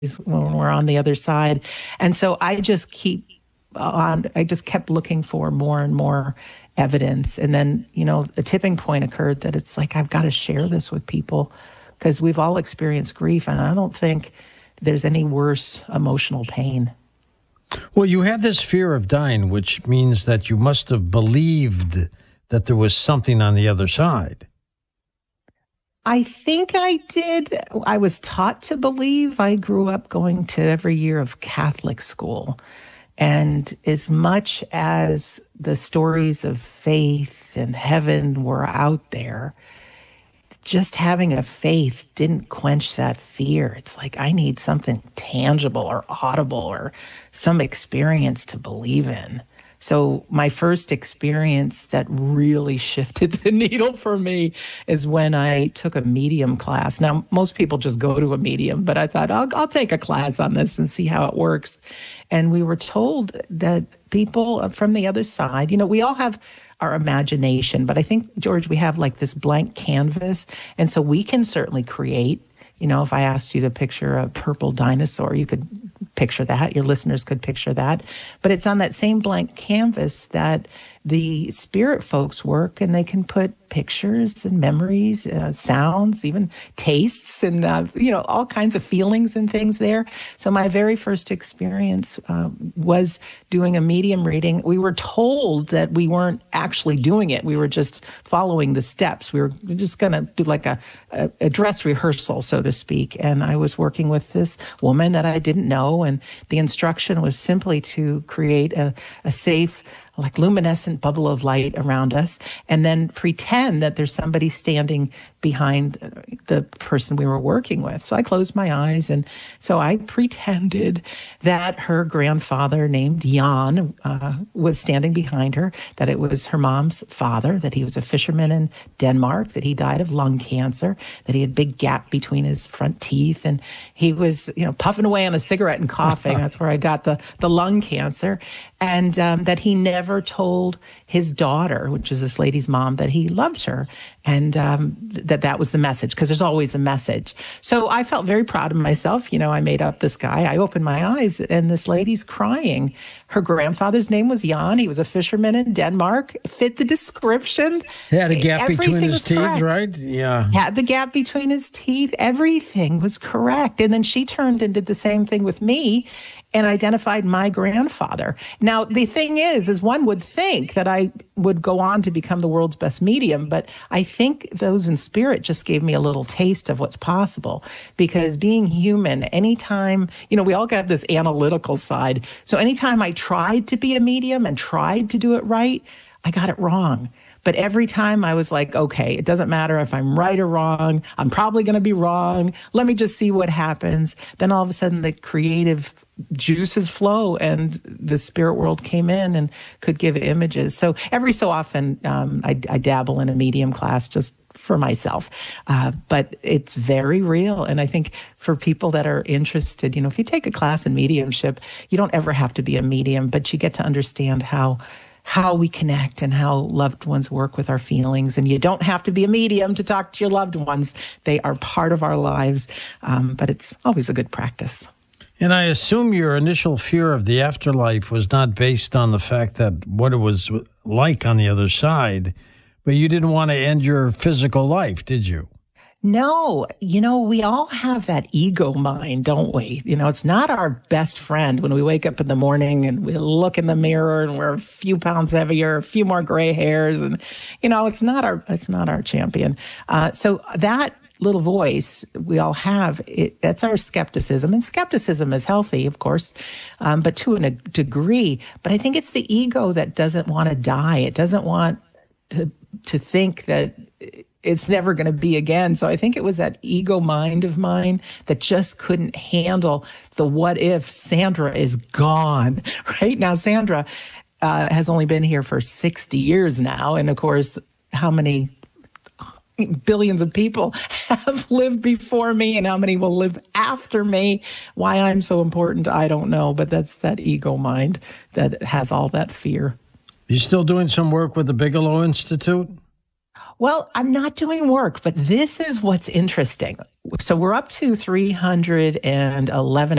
when we're on the other side. And so I just kept looking for more and more evidence. And then, a tipping point occurred that it's like, I've got to share this with people because we've all experienced grief. And I don't think there's any worse emotional pain. Well, you had this fear of dying, which means that you must have believed that there was something on the other side. I think I did. I was taught to believe. I grew up going to every year of Catholic school. And as much as the stories of faith and heaven were out there, just having a faith didn't quench that fear. It's like, I need something tangible or audible or some experience to believe in. So my first experience that really shifted the needle for me is when I took a medium class. Now, most people just go to a medium, but I thought, I'll take a class on this and see how it works. And we were told that people from the other side, we all have our imagination, but I think, George, we have like this blank canvas. And so we can certainly create. If I asked you to picture a purple dinosaur, you could picture that. Your listeners could picture that. But it's on that same blank canvas that the spirit folks work, and they can put pictures and memories, sounds, even tastes, and, all kinds of feelings and things there. So my very first experience was doing a medium reading. We were told that we weren't actually doing it. We were just following the steps. We were just going to do like a dress rehearsal, so to speak. And I was working with this woman that I didn't know. And the instruction was simply to create a safe, like luminescent bubble of light around us, and then pretend that there's somebody standing behind the person we were working with. So I closed my eyes, and so I pretended that her grandfather named Jan was standing behind her, that it was her mom's father, that he was a fisherman in Denmark, that he died of lung cancer, that he had a big gap between his front teeth, and he was, puffing away on a cigarette and coughing. That's where I got the lung cancer. And that he never told his daughter, which is this lady's mom, that he loved her, and that was the message, because there's always a message. So I felt very proud of myself. I made up this guy. I opened my eyes, and this lady's crying. Her grandfather's name was Jan. He was a fisherman in Denmark. Fit the description. He had a gap between his teeth, correct. Right? Yeah. Had the gap between his teeth. Everything was correct. And then she turned and did the same thing with me and identified my grandfather. Now, the thing is one would think that I would go on to become the world's best medium, but I think those in spirit just gave me a little taste of what's possible. Because being human, anytime, we all got this analytical side. So anytime I tried to be a medium and tried to do it right, I got it wrong. But every time I was like, okay, it doesn't matter if I'm right or wrong. I'm probably going to be wrong. Let me just see what happens. Then all of a sudden the creative juices flow, and the spirit world came in and could give images. So every so often I dabble in a medium class just for myself. But it's very real. And I think for people that are interested, if you take a class in mediumship, you don't ever have to be a medium, but you get to understand how we connect and how loved ones work with our feelings. And you don't have to be a medium to talk to your loved ones. They are part of our lives, but it's always a good practice. And I assume your initial fear of the afterlife was not based on the fact that what it was like on the other side, but you didn't want to end your physical life, did you? No, we all have that ego mind, don't we? It's not our best friend when we wake up in the morning and we look in the mirror and we're a few pounds heavier, a few more gray hairs, and it's not our champion. So that little voice we all have, that's our skepticism. And skepticism is healthy, of course, but to a degree. But I think it's the ego that doesn't want to die. It doesn't want to think that it's never going to be again. So I think it was that ego mind of mine that just couldn't handle the what if Sandra is gone. Right now, Sandra has only been here for 60 years now. And of course, how many billions of people have lived before me and how many will live after me. Why I'm so important, I don't know. But that's that ego mind that has all that fear. You still doing some work with the Bigelow Institute? Well, I'm not doing work, but this is what's interesting. So we're up to 311